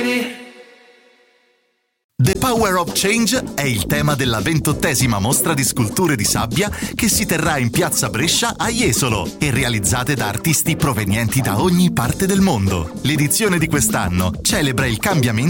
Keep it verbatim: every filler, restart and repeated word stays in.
The Power of Change è il tema della ventottesima mostra di sculture di sabbia che si terrà in Piazza Brescia a Jesolo e realizzate da artisti provenienti da ogni parte del mondo. L'edizione di quest'anno celebra il cambiamento